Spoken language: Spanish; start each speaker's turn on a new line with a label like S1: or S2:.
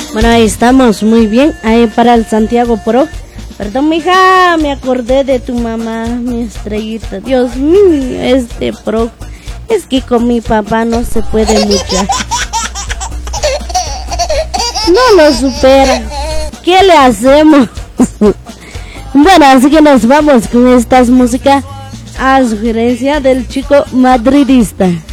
S1: Bueno, ahí estamos, muy bien. Ahí para el Santiago Pro. Perdón, mija, me acordé de tu mamá, mi estrellita. Dios mío, este Pro. Es que con mi papá no se puede luchar. No lo supera. ¿Qué le hacemos? Bueno, así que nos vamos con estas músicas a sugerencia del chico madridista.